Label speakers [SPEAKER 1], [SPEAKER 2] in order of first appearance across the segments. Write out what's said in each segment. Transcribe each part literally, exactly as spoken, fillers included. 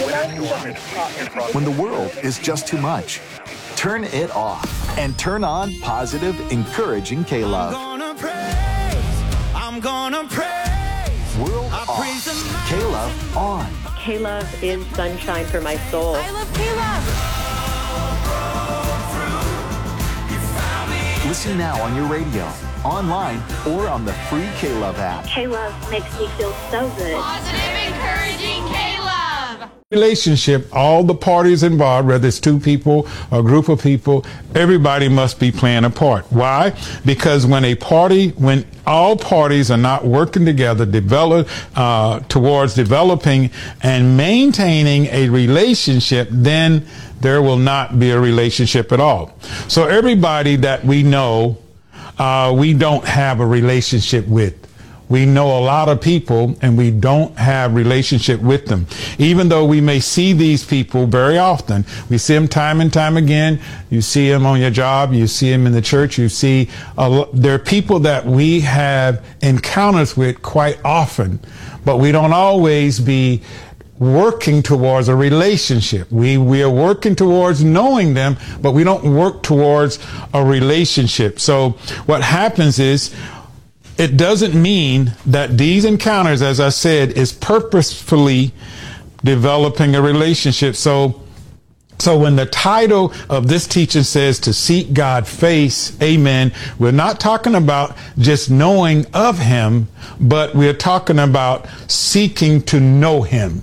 [SPEAKER 1] When the world is just too much, turn it off and turn on positive, encouraging K-Love.
[SPEAKER 2] I'm gonna praise, I'm gonna praise.
[SPEAKER 1] World off, K-Love on.
[SPEAKER 3] K-Love is sunshine for my soul.
[SPEAKER 4] I love K-Love.
[SPEAKER 1] Listen now on your radio, online, or on the free K-Love app.
[SPEAKER 5] K-Love makes me feel so good.
[SPEAKER 4] Positive, encouraging K-Love.
[SPEAKER 6] Relationship, all the parties involved, whether it's two people, a group of people, everybody must be playing a part. Why? Because when a party, when all parties are not working together, develop uh, towards developing and maintaining a relationship, then there will not be a relationship at all. So everybody that we know, uh, we don't have a relationship with. We know a lot of people and we don't have relationship with them. Even though we may see these people very often, we see them time and time again. You see them on your job, you see them in the church, you see, uh, there are people that we have encounters with quite often, but we don't always be working towards a relationship. We, we are working towards knowing them, but we don't work towards a relationship. So what happens is, it doesn't mean that these encounters, as I said, is purposefully developing a relationship. So, so when the title of this teaching says to seek God's face, amen, we're not talking about just knowing of him, but we're talking about seeking to know him.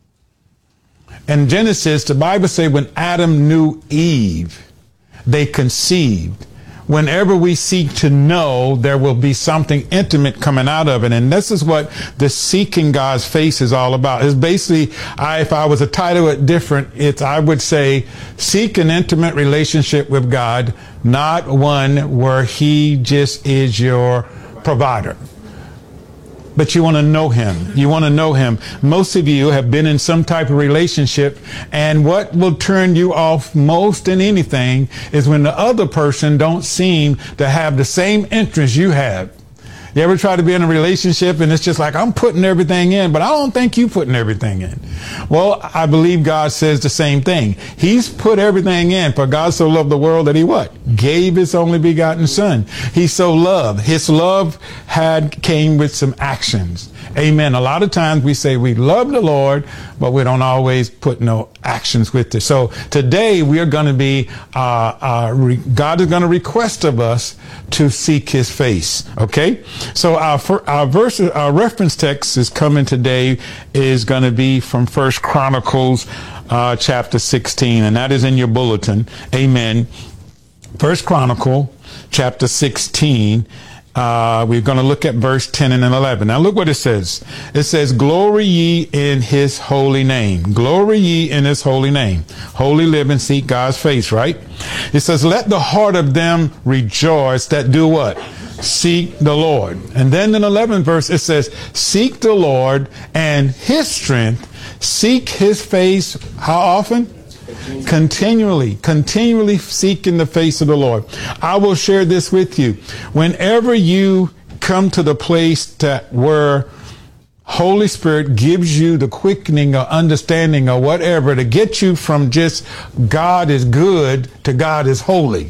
[SPEAKER 6] In Genesis, the Bible says when Adam knew Eve, they conceived. Whenever we seek to know, there will be something intimate coming out of it. And this is what the seeking God's face is all about. It's basically, I, if I was to title it different, it's, I would say, seek an intimate relationship with God, not one where he just is your provider. But you want to know him. You want to know him. Most of you have been in some type of relationship, and what will turn you off most than anything is when the other person don't seem to have the same interest you have. You ever try to be in a relationship and it's just like, I'm putting everything in, but I don't think you putting everything in. Well, I believe God says the same thing. He's put everything in. For God so loved the world that he what? Gave his only begotten son. He so loved. His love had came with some actions. Amen. A lot of times we say we love the Lord, but we don't always put no actions with it. So today we are going to be, uh, uh, re- God is going to request of us to seek his face. Okay. So our, our verse, our reference text is coming today is going to be from First Chronicles, uh, chapter sixteen, and that is in your bulletin. Amen. First Chronicle, chapter sixteen. Uh, we're going to look at verse ten and eleven. Now look what it says. It says, glory ye in his holy name. Glory ye in his holy name. Holy living, seek God's face, right? It says, let the heart of them rejoice that do what? Seek the Lord. And then in the eleventh verse, it says, seek the Lord and his strength. Seek his face. How often? Continually, continually seeking the face of the Lord. I will share this with you. Whenever you come to the place that where Holy Spirit gives you the quickening or understanding or whatever to get you from just God is good to God is holy.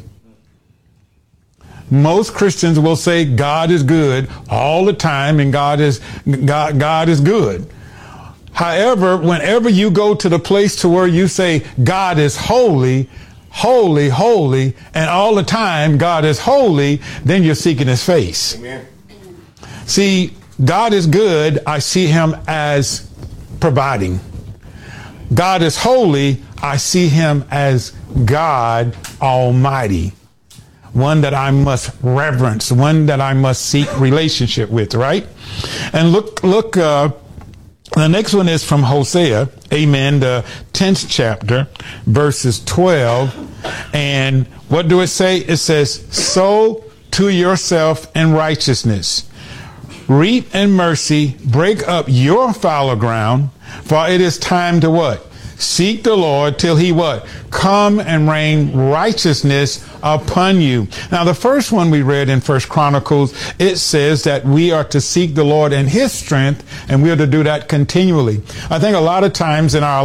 [SPEAKER 6] Most Christians will say God is good all the time and God is God, God is good. However, whenever you go to the place to where you say God is holy, holy, holy, and all the time God is holy, then you're seeking his face. Amen. See, God is good. I see him as providing. God is holy. I see him as God Almighty. One that I must reverence, one that I must seek relationship with, right? And look, look, uh, the next one is from Hosea, amen, the tenth chapter, verses twelve. And what do it say? It says, sow to yourself in righteousness, reap in mercy, break up your fallow ground, for it is time to what? Seek the Lord till he what? Come and rain righteousness upon you. Now, the first one we read in First Chronicles, it says that we are to seek the Lord in his strength, and we are to do that continually. I think a lot of times in our